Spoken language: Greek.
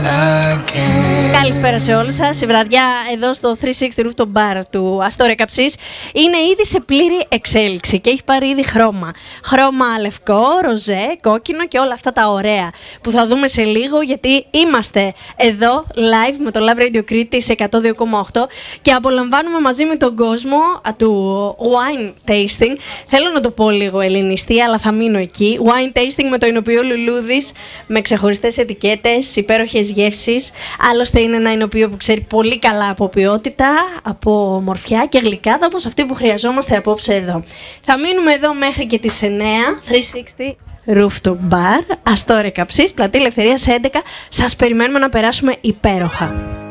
Καλησπέρα σε όλους σας. Η βραδιά εδώ στο 360 Rooftop Bar του Αστόρια Καψής είναι ήδη σε πλήρη εξέλιξη και έχει πάρει ήδη χρώμα. Χρώμα λευκό, ροζέ, κόκκινο και όλα αυτά τα ωραία που θα δούμε σε λίγο, γιατί είμαστε εδώ live με το Love Radio Κρήτη σε 102,8 και απολαμβάνουμε μαζί με τον κόσμο του wine tasting. Θέλω να το πω λίγο ελληνιστή, αλλά θα μείνω εκεί. Wine tasting με το εινοποιείο Λουλούδης, με ξεχωριστές ετικέτες, υπέροχες γεύσεις. Άλλωστε είναι ένα εινοποιείο που ξέρει πολύ καλά από ποιότητα, από ομορφιά και γλυκάδα, όπως αυτή που χρειαζόμαστε απόψε εδώ. Θα μείνουμε εδώ μέχρι και τις 9, 360 Rooftop Bar, Αστόρια Καψής, πλατεία Ελευθερίας 11. Σας περιμένουμε να περάσουμε υπέροχα.